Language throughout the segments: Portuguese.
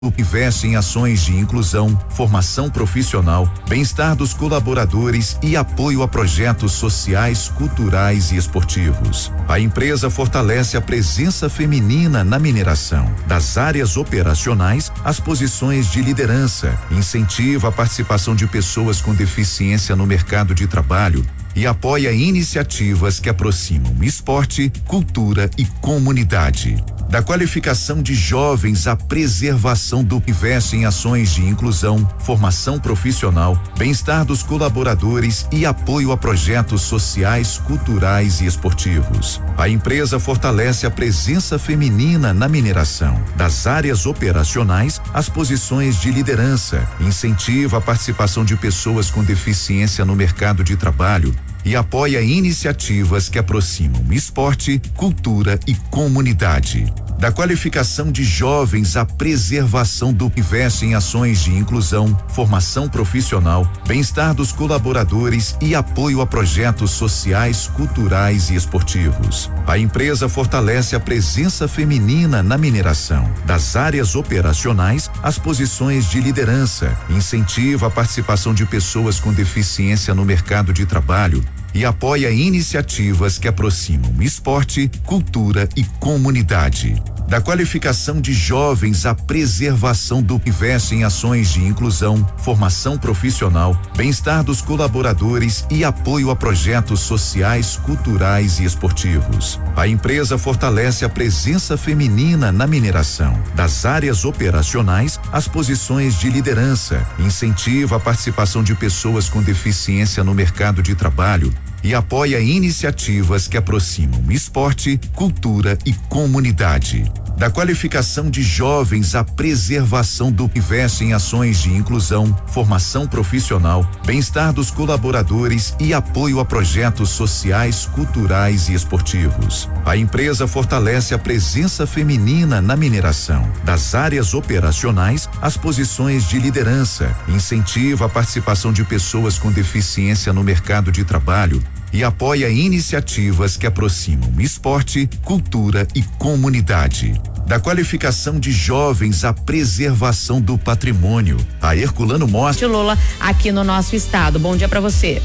Investe em ações de inclusão, formação profissional, bem-estar dos colaboradores e apoio a projetos sociais, culturais e esportivos. A empresa fortalece a presença feminina na mineração, das áreas operacionais às posições de liderança, incentiva a participação de pessoas com deficiência no mercado de trabalho e apoia iniciativas que aproximam esporte, cultura e comunidade. Da qualificação de jovens à preservação do investe em ações de inclusão, formação profissional, bem-estar dos colaboradores e apoio a projetos sociais, culturais e esportivos. A empresa fortalece a presença feminina na mineração, das áreas operacionais às posições de liderança, incentiva a participação de pessoas com deficiência no mercado de trabalho e apoia iniciativas que aproximam esporte, cultura e comunidade. Da qualificação de jovens à preservação do investe em ações de inclusão, formação profissional, bem-estar dos colaboradores e apoio a projetos sociais, culturais e esportivos. A empresa fortalece a presença feminina na mineração, das áreas operacionais às posições de liderança, incentiva a participação de pessoas com deficiência no mercado de trabalho e apoia iniciativas que aproximam esporte, cultura e comunidade. Da qualificação de jovens à preservação do investe em ações de inclusão, formação profissional, bem-estar dos colaboradores e apoio a projetos sociais, culturais e esportivos. A empresa fortalece a presença feminina na mineração, das áreas operacionais às posições de liderança, incentiva a participação de pessoas com deficiência no mercado de trabalho e apoia iniciativas que aproximam esporte, cultura e comunidade. Da qualificação de jovens à preservação do investe em ações de inclusão, formação profissional, bem-estar dos colaboradores e apoio a projetos sociais, culturais e esportivos. A empresa fortalece a presença feminina na mineração, das áreas operacionais às posições de liderança, incentiva a participação de pessoas com deficiência no mercado de trabalho e apoia iniciativas que aproximam esporte, cultura e comunidade. Da qualificação de jovens à preservação do patrimônio, a Herculano mostra Lula aqui no nosso estado. Bom dia para você.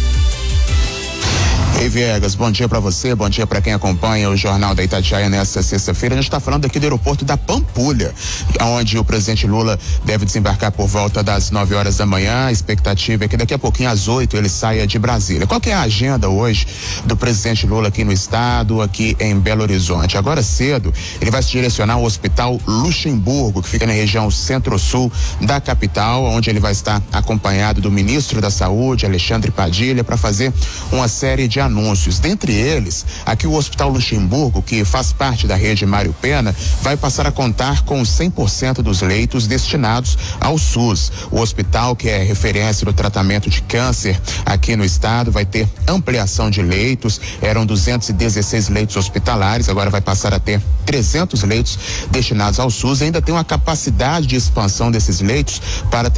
Ei, Viegas, bom dia para você, bom dia para quem acompanha o Jornal da Itatiaia nesta sexta-feira. A gente está falando aqui do aeroporto da Pampulha, onde o presidente Lula deve desembarcar por volta das 9 horas da manhã. A expectativa é que daqui a pouquinho, às 8, ele saia de Brasília. Qual que é a agenda hoje do presidente Lula aqui no estado, aqui em Belo Horizonte? Agora cedo, ele vai se direcionar ao Hospital Luxemburgo, que fica na região centro-sul da capital, onde ele vai estar acompanhado do ministro da Saúde, Alexandre Padilha, para fazer uma série de anúncios. Dentre eles, aqui o Hospital Luxemburgo, que faz parte da rede Mário Pena, vai passar a contar com 100% dos leitos destinados ao SUS. O hospital, que é referência no tratamento de câncer aqui no estado, vai ter ampliação de leitos. Eram 216 leitos hospitalares, agora vai passar a ter 300 leitos destinados ao SUS. Ainda tem uma capacidade de expansão desses leitos para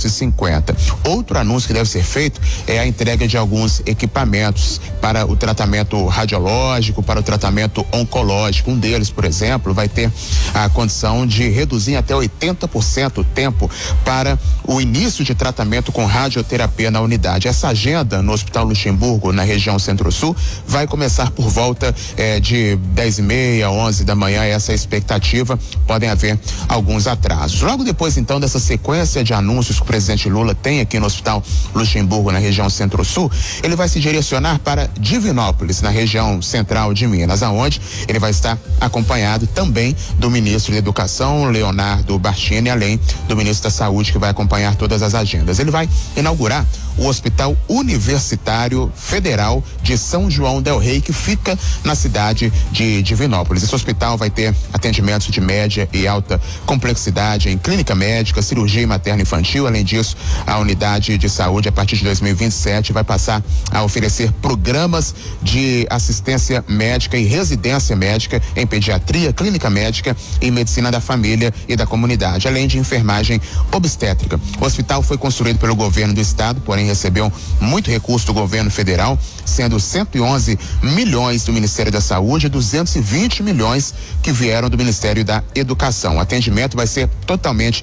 350. Outro anúncio que deve ser feito é a entrega de alguns equipamentos para o tratamento radiológico, para o tratamento oncológico. Um deles, por exemplo, vai ter a condição de reduzir até 80% o tempo para o início de tratamento com radioterapia na unidade. Essa agenda no Hospital Luxemburgo, na região Centro-Sul, vai começar por volta de 10h30, 11 da manhã. Essa é a expectativa. Podem haver alguns atrasos. Logo depois, então, dessa sequência de anúncios que o presidente Lula tem aqui no Hospital Luxemburgo, na região Centro-Sul, ele vai se direcionar para Divinópolis, na região central de Minas, aonde ele vai estar acompanhado também do ministro da Educação, Leonardo Bartini, além do ministro da Saúde, que vai acompanhar todas as agendas. Ele vai inaugurar o Hospital Universitário Federal de São João del Rei, que fica na cidade de Divinópolis. Esse hospital vai ter atendimentos de média e alta complexidade em clínica médica, cirurgia materno-infantil. Além disso, a unidade de saúde, a partir de 2027, vai passar a oferecer programas de assistência médica e residência médica em pediatria, clínica médica e medicina da família e da comunidade, além de enfermagem obstétrica. O hospital foi construído pelo governo do estado, porém também recebeu muito recurso do governo federal, sendo 111 milhões do Ministério da Saúde e 220 milhões que vieram do Ministério da Educação. O atendimento vai ser totalmente